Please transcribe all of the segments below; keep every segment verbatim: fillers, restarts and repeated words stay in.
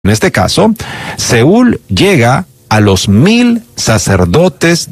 En este caso, Seúl llega a los mil sacerdotes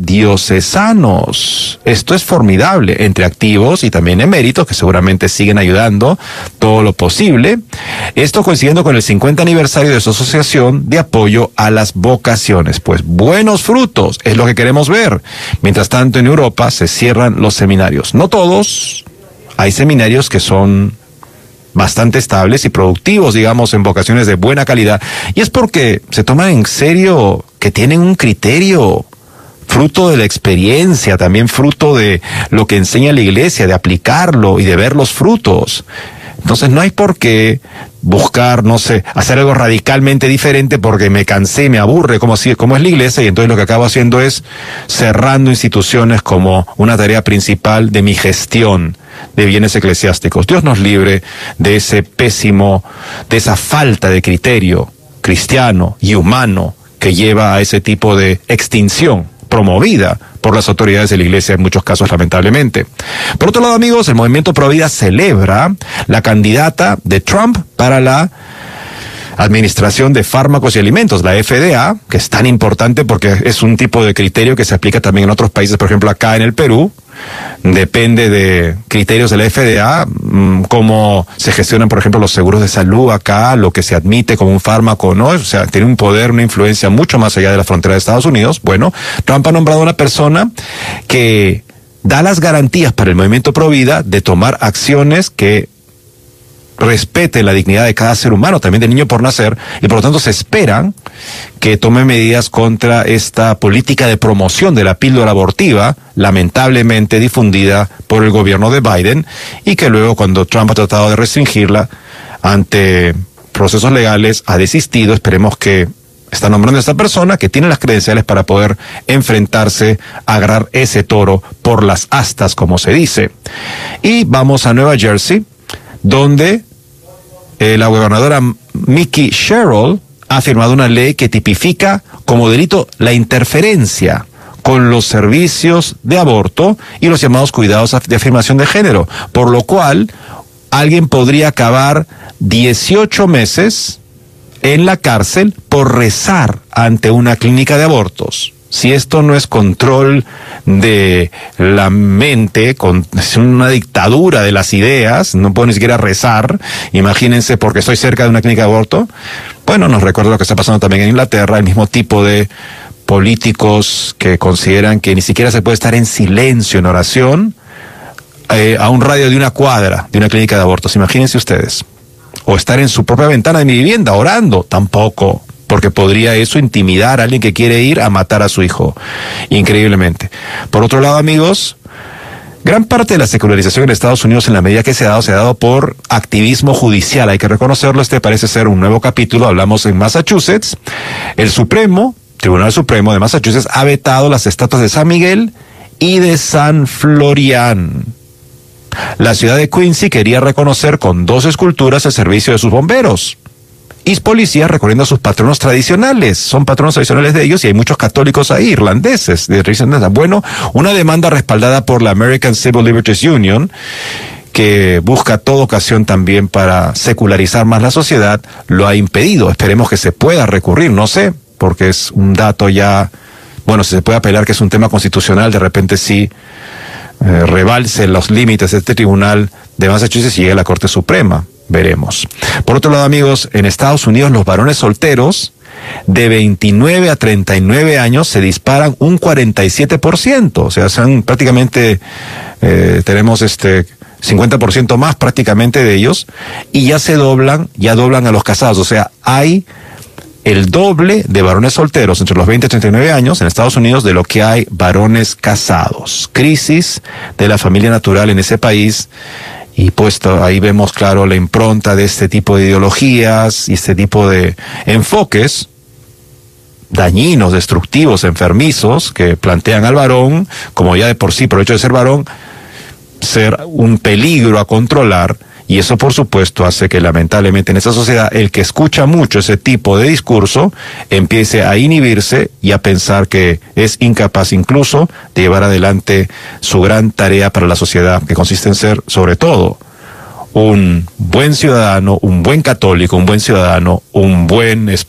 diocesanos. Esto es formidable, entre activos y también eméritos, que seguramente siguen ayudando todo lo posible. Esto coincidiendo con el cincuenta aniversario de su asociación de apoyo a las vocaciones. Pues buenos frutos es lo que queremos ver. Mientras tanto, en Europa se cierran los seminarios. No todos, hay seminarios que son bastante estables y productivos, digamos, en vocaciones de buena calidad. Y es porque se toman en serio que tienen un criterio, fruto de la experiencia, también fruto de lo que enseña la iglesia, de aplicarlo y de ver los frutos. Entonces no hay por qué buscar, no sé, hacer algo radicalmente diferente porque me cansé, me aburre como, así, como es la iglesia, y entonces lo que acabo haciendo es cerrando instituciones como una tarea principal de mi gestión de bienes eclesiásticos. Dios nos libre de ese pésimo, de esa falta de criterio cristiano y humano que lleva a ese tipo de extinción promovida por las autoridades de la iglesia en muchos casos, lamentablemente. Por otro lado, amigos, el movimiento Pro Vida celebra la candidata de Trump para la Administración de Fármacos y Alimentos, la F D A, que es tan importante porque es un tipo de criterio que se aplica también en otros países, por ejemplo acá en el Perú. Depende de criterios de la F D A, cómo se gestionan, por ejemplo, los seguros de salud acá, lo que se admite como un fármaco, ¿no? O sea, tiene un poder, una influencia mucho más allá de la frontera de Estados Unidos. Bueno, Trump ha nombrado a una persona que da las garantías para el movimiento Pro Vida de tomar acciones que respete la dignidad de cada ser humano, también del niño por nacer, y por lo tanto se esperan que tome medidas contra esta política de promoción de la píldora abortiva, lamentablemente difundida por el gobierno de Biden, y que luego, cuando Trump ha tratado de restringirla ante procesos legales, ha desistido. Esperemos que está nombrando a esta persona que tiene las credenciales para poder enfrentarse a agarrar ese toro por las astas, como se dice. Y vamos a Nueva Jersey, donde Eh, la gobernadora Mickey Sherrill ha firmado una ley que tipifica como delito la interferencia con los servicios de aborto y los llamados cuidados de afirmación de género, por lo cual alguien podría acabar dieciocho meses en la cárcel por rezar ante una clínica de abortos. Si esto no es control de la mente, con, es una dictadura de las ideas, no puedo ni siquiera rezar, imagínense, porque estoy cerca de una clínica de aborto. Bueno, nos recuerda lo que está pasando también en Inglaterra, el mismo tipo de políticos que consideran que ni siquiera se puede estar en silencio, en oración, eh, a un radio de una cuadra de una clínica de abortos, imagínense ustedes. O estar en su propia ventana de mi vivienda orando, tampoco, porque podría eso intimidar a alguien que quiere ir a matar a su hijo, increíblemente. Por otro lado, amigos, gran parte de la secularización en Estados Unidos, en la medida que se ha dado, se ha dado por activismo judicial, hay que reconocerlo. Este parece ser un nuevo capítulo. Hablamos en Massachusetts. El Supremo, Tribunal Supremo de Massachusetts, ha vetado las estatuas de San Miguel y de San Florián. La ciudad de Quincy quería reconocer con dos esculturas el servicio de sus bomberos y policías recorriendo a sus patronos tradicionales. Son patronos tradicionales de ellos y hay muchos católicos ahí, irlandeses, de origen. Bueno, una demanda respaldada por la American Civil Liberties Union, que busca toda ocasión también para secularizar más la sociedad, lo ha impedido. Esperemos que se pueda recurrir, no sé, porque es un dato ya, bueno, si se puede apelar que es un tema constitucional, de repente sí eh, rebalse los límites de este tribunal de Massachusetts y llegue a la Corte Suprema. Veremos. Por otro lado, amigos, en Estados Unidos los varones solteros de veintinueve a treinta y nueve años se disparan un cuarenta y siete por ciento. O sea, son prácticamente, eh, tenemos este cincuenta por ciento más prácticamente de ellos, y ya se doblan, ya doblan a los casados. O sea, hay el doble de varones solteros entre los veinte y treinta y nueve años en Estados Unidos de lo que hay varones casados. Crisis de la familia natural en ese país. Y puesto ahí vemos claro la impronta de este tipo de ideologías y este tipo de enfoques dañinos, destructivos, enfermizos, que plantean al varón, como ya de por sí, por el hecho de ser varón, ser un peligro a controlar. Y eso, por supuesto, hace que lamentablemente en esta sociedad el que escucha mucho ese tipo de discurso empiece a inhibirse y a pensar que es incapaz incluso de llevar adelante su gran tarea para la sociedad, que consiste en ser, sobre todo, un buen ciudadano, un buen católico, un buen ciudadano, un buen